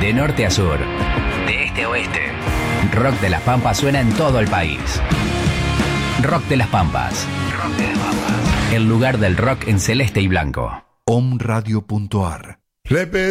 De norte a sur, de este a oeste, Rock de las Pampas suena en todo el país. Rock de las Pampas. Rock de las Pampas. El lugar del rock en celeste y blanco. Omradio.ar. Le pedí